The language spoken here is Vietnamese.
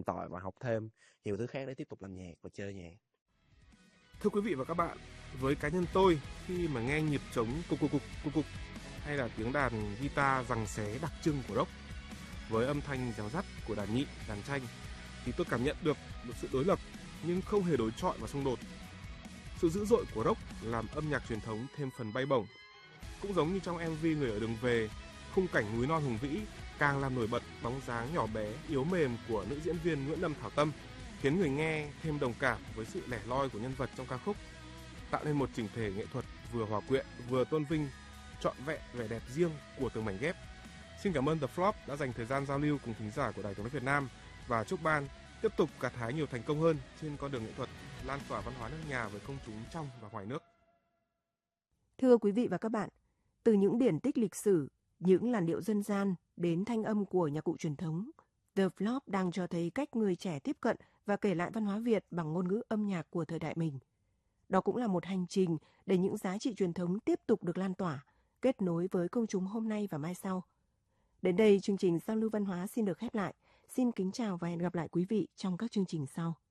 tòi và học thêm nhiều thứ khác để tiếp tục làm nhạc và chơi nhạc. Thưa quý vị và các bạn, với cá nhân tôi, khi mà nghe nhịp trống cục cục hay là tiếng đàn guitar giằng xé đặc trưng của rock với âm thanh réo rắt của đàn nhị, đàn tranh thì tôi cảm nhận được một sự đối lập nhưng không hề đối chọi và xung đột. Sự dữ dội của rock làm âm nhạc truyền thống thêm phần bay bổng. Cũng giống như trong MV Người ở đường về, khung cảnh núi non hùng vĩ càng làm nổi bật bóng dáng nhỏ bé, yếu mềm của nữ diễn viên Nguyễn Lâm Thảo Tâm, khiến người nghe thêm đồng cảm với sự lẻ loi của nhân vật trong ca khúc, tạo nên một chỉnh thể nghệ thuật vừa hòa quyện vừa tôn vinh trọn vẹn vẻ đẹp riêng của từng mảnh ghép. Xin cảm ơn The Flop đã dành thời gian giao lưu cùng thính giả của Đài Tiếng nói Việt Nam và chúc ban tiếp tục gặt hái nhiều thành công hơn trên con đường nghệ thuật, lan tỏa văn hóa nước nhà với công chúng trong và ngoài nước. Thưa quý vị và các bạn, từ những điển tích lịch sử, những làn điệu dân gian đến thanh âm của nhạc cụ truyền thống, The Flop đang cho thấy cách người trẻ tiếp cận và kể lại văn hóa Việt bằng ngôn ngữ âm nhạc của thời đại mình. Đó cũng là một hành trình để những giá trị truyền thống tiếp tục được lan tỏa, kết nối với công chúng hôm nay và mai sau. Đến đây, chương trình Giao lưu văn hóa xin được khép lại. Xin kính chào và hẹn gặp lại quý vị trong các chương trình sau.